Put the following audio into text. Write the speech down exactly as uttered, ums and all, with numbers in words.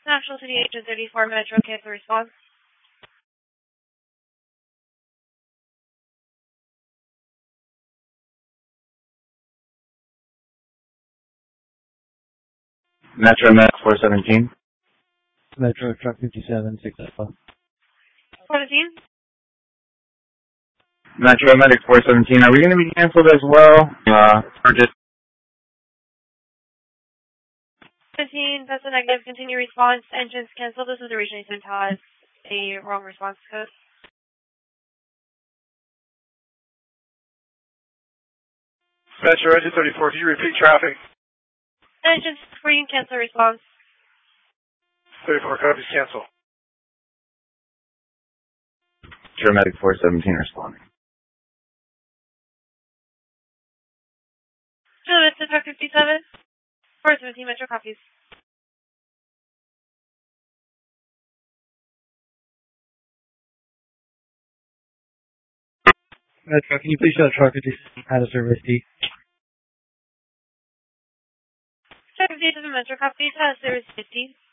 National City Agent thirty-four, Metro, cancel response. Metro Met four seventeen. Metro Truck fifty-seven, six Alpha. seventeen? Metro Medic four seventeen. Are we going to be canceled as well? Uh, or just seventeen, that's a negative. Continue response. Engines canceled. This is originally sent as a wrong response code. Metro Engine thirty-four, can you repeat traffic? Engines, before you can cancel response. thirty-four copies, cancel. Metro Medic four seventeen responding. Hello, this is Truck fifty-seven. four seventeen, Metro copies. Metro, can you please show Truck fifty-seven out of service D? Truck fifty-seven, Metro copies, has service fifty.